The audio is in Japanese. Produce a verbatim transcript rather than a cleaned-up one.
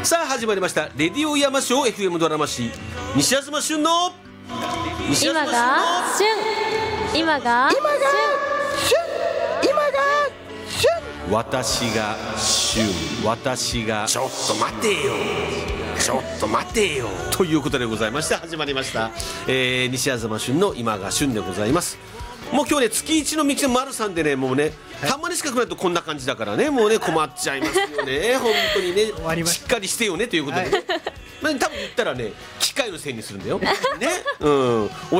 さあ始まりましたレディオ山椒 エフエム ドラマ誌西東俊の西今が旬今が今が旬今が旬私が旬私がちょっと待てよちょっと待てよということでございまして始まりました、えー、西東俊の今が旬でございます。もう今日ね月一の道の丸さんでねもうね、はい、たまにしか来ないとこんな感じだからねもうね困っちゃいますよね本当にねしっかりしてよねということでね、はい、まあ、多分言ったらね機械のせいにするんだよね、うん